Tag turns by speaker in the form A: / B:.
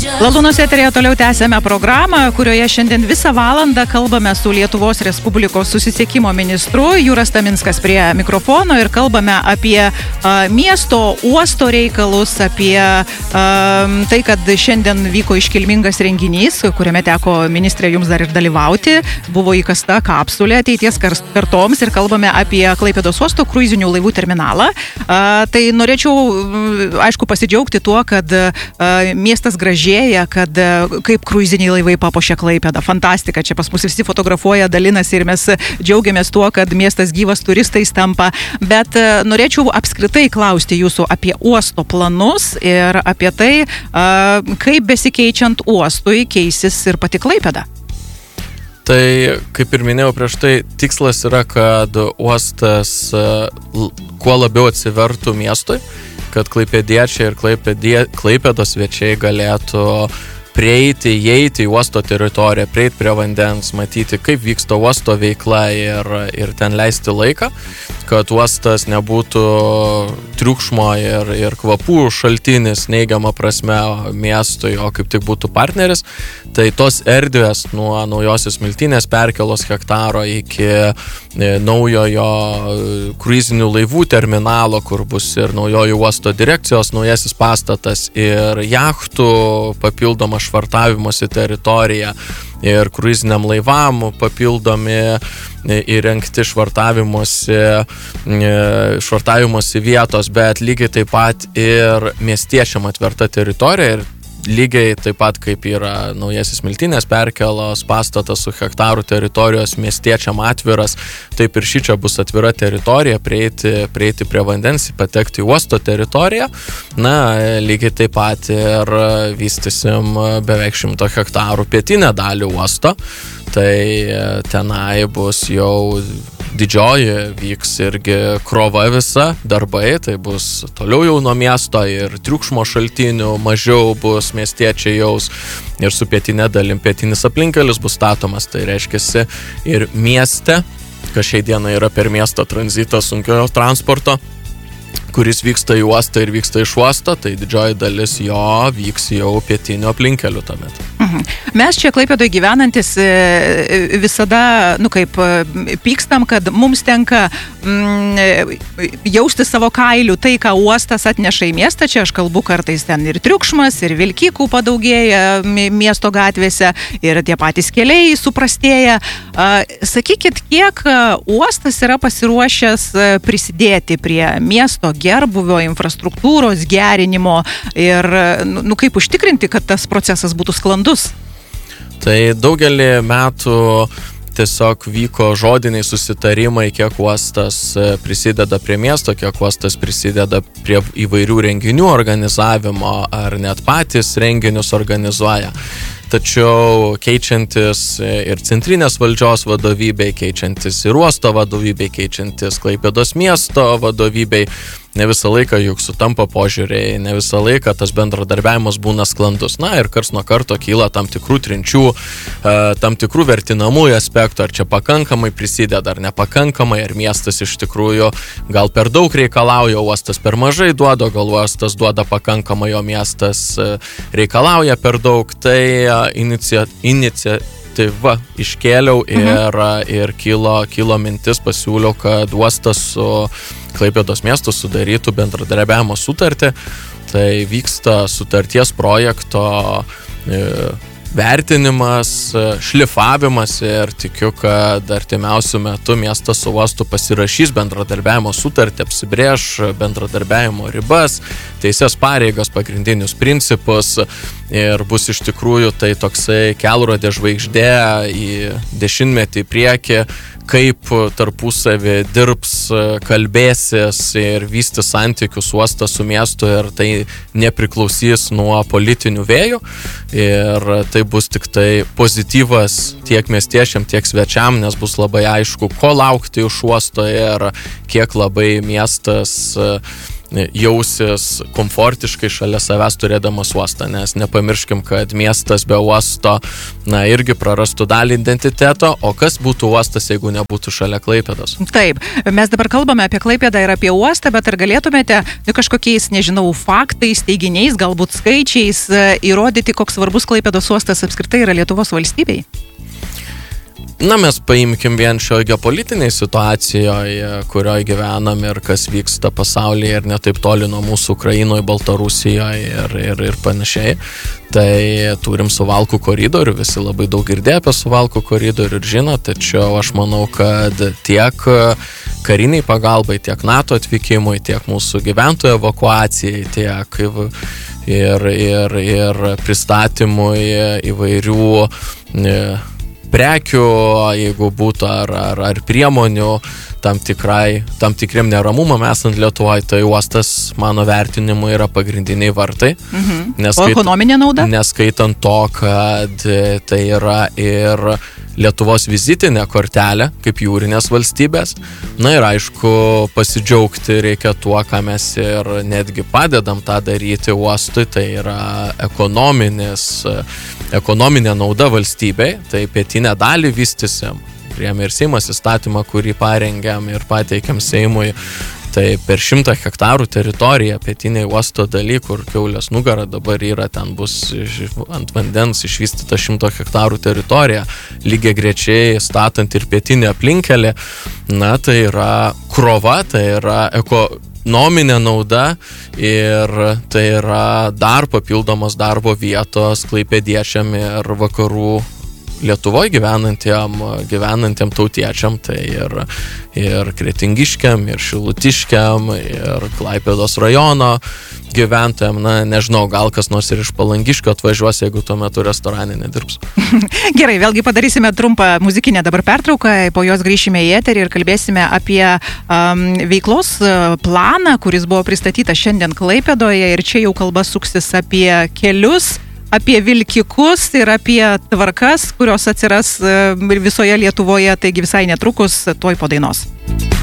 A: Lalūnos eterėje toliau tęsėme programą, kurioje šiandien visą valandą kalbame su Lietuvos Respublikos susisiekimo ministru Juras Taminskas prie mikrofono ir kalbame apie miesto, uosto reikalus, apie tai, kad šiandien vyko iškilmingas renginys, kuriame teko ministrė jums dar ir dalyvauti, buvo įkasta kapsulė ateities kartoms ir kalbame apie Klaipėdos uosto kruizinių laivų terminalą. Tai norėčiau, aišku, pasidžiaugti tuo, kad miestas gražėja, kad kaip kruiziniai laivai papuošia Klaipėdą. Fantastika, čia pas mus visi fotografuoja, dalinasi ir mes džiaugiamės tuo, kad miestas gyvas turistais tampa. Bet norėčiau apskritai klausti jūsų apie uosto planus ir apie tai, kaip besikeičiant uostui keisis ir pati Klaipėda.
B: Tai, kaip ir minėjau prieš tai, tikslas yra, kad uostas kuo labiau atsivertų miestui, kad klaipėdiečiai ir Klaipėdos svečiai galėtų prieiti, įeiti į uosto teritoriją, prieiti prie vandens, matyti, kaip vyksta uosto veikla ir ten leisti laiką, kad uostas nebūtų triukšmo ir kvapų šaltinis neigiama prasme miestui, o kaip tik būtų partneris. Tai tos erdvės nuo naujosios Miltinės perkėlos hektaro iki naujojo kruizinių laivų terminalo, kur bus ir naujojo uosto direkcijos naujasis pastatas ir jachtų papildoma švartavimosi teritorija ir kruiziniam laivam papildomi įrengti švartavimosi vietos, bet lygiai taip pat ir miestiečiam atverta teritorija ir lygiai taip pat kaip yra naujasis Miltinės perkėlos pastatas su hektarų teritorijos miestiečiam atviras, taip ir šičia bus atvira teritorija, prieiti prie vandens, patekti į uosto teritoriją. Na, lygiai taip pat ir vystysim beveik 100 hektarų pietinę dalį uosto, tai tenai bus jau didžioji vyks irgi krova visa, darbai, tai bus toliau jau nuo miesto ir triukšmo šaltinių mažiau bus, miestiečiai jaus ir su pietinė dalim pietinis aplinkelis bus statomas, tai reiškiasi ir mieste, kas šiai dienai yra per miesto tranzitą sunkiojo transporto, kuris vyksta į uostą ir vyksta iš uosto, tai didžioji dalis jo vyks jau pietinių aplinkelių tuomet.
A: Mes čia Klaipėdoje gyvenantis visada, pykstam, kad mums tenka jausti savo kailių tai, ką uostas atneša į miestą. Čia aš kalbu kartais ten ir triukšmas, ir vilkikų padaugėja miesto gatvėse, ir tie patys keliai suprastėja. Sakykit, kiek uostas yra pasiruošęs prisidėti prie miesto gerbūvio, infrastruktūros gerinimo ir kaip užtikrinti, kad tas procesas būtų sklandus?
B: Tai daugelį metų tiesiog vyko žodiniai susitarimai, kiek uostas prisideda prie miesto, kiek uostas prisideda prie įvairių renginių organizavimo ar net patys renginius organizuoja. Tačiau keičiantis ir centrinės valdžios vadovybei, keičiantis ir uosto vadovybei, keičiantis Klaipėdos miesto vadovybei, ne visą laiką juk sutampa požiūriai, ne visą laiką tas bendradarbiavimas būna sklandus. Na ir karts nuo karto kyla tam tikrų trinčių, tam tikrų vertinamųjų aspektų, ar čia pakankamai prisideda, ar nepakankamai, ar miestas iš tikrųjų gal per daug reikalauja, uostas per mažai duoda, gal uostas duoda pakankamai, o miestas reikalauja per daug. Tai iniciatyva iškėliau ir kilo mintis, pasiūliau, kad uostas su Klaipėdos miestu sudarytų bendradarbiavimo sutartį. Tai vyksta sutarties projekto vertinimas, šlifavimas ir tikiu, kad artimiausių metų miestas su uostu pasirašys bendradarbiavimo sutartį, apsibrėž bendradarbiavimo ribas, teises pareigas, pagrindinius principus ir bus iš tikrųjų tai toksai kelrodė žvaigždė į dešimtmetį į priekį, kaip tarpusavį dirbs, kalbėsis ir vystys santykius uostas su miestu ir tai nepriklausys nuo politinių vėjų ir tai bus tik tai pozityvas tiek miestiečiam, tiek svečiam, nes bus labai aišku, ko laukti iš uosto ir kiek labai miestas jausis komfortiškai šalia savęs turėdamas uostą, nes nepamirškim, kad miestas be uosto, irgi prarastų dalį identiteto, o kas būtų uostas, jeigu nebūtų šalia Klaipėdos?
A: Taip, mes dabar kalbame apie Klaipėdą ir apie uostą, bet ar galėtumėte kažkokiais, nežinau, faktais, teiginiais, galbūt skaičiais įrodyti, koks svarbus Klaipėdos uostas apskritai yra Lietuvos valstybei?
B: Mes paimkim vien šio geopolitiniai situacijoje, kurioje gyvenam ir kas vyksta pasaulyje ir netaip toli nuo mūsų Ukrainoje, Baltarusijoje ir panašiai. Tai turim Suvalkų koridorių, visi labai daug girdėjo apie Suvalkų koridorių ir žino, tačiau aš manau, kad tiek kariniai pagalbai, tiek NATO atvykimui, tiek mūsų gyventojų evakuacijai, tiek ir pristatymui įvairių prekių, jeigu būtų, ar priemonių tam tikriem neramumam esant Lietuvoje, tai uostas, mano vertinimu, yra pagrindiniai vartai.
A: O ekonominė nauda?
B: Neskaitant to, kad tai yra ir Lietuvos vizitinė kortelė, kaip jūrinės valstybės. Ir aišku, pasidžiaugti reikia tuo, ką mes ir netgi padedam tą daryti uostui, tai yra ekonominė nauda valstybei, tai pietinę dalį vystysim. Priėmė ir Seimas įstatymą, kurį parengėm ir pateikėm Seimui. Tai per 100 hektarų teritoriją pietiniai uosto daly, kur kiaulės nugara dabar yra, ten bus ant vandens išvystyta 100 hektarų teritorija, lygiai grečiai statant ir pietinį aplinkelį. Tai yra krova, tai yra ekonominė nauda ir tai yra dar papildomos darbo vietos klaipėdiečiam ir vakarų Lietuvoje gyvenantiem tautiečiam, tai ir kretingiškiam, ir šilutiškiam, ir Klaipėdos rajono gyventojam. Nežinau, gal kas nors ir iš Palangiškio atvažiuos, jeigu tuo metu restorane nedirbs.
A: Gerai, vėlgi padarysime trumpą muzikinę dabar pertrauką, po jos grįšime į eterį ir kalbėsime apie veiklos planą, kuris buvo pristatytas šiandien Klaipėdoje, ir čia jau kalba suksis apie kelius, apie vilkikus ir apie tvarkas, kurios atsiras visoje Lietuvoje, taigi visai netrukus, tuoj po dainos.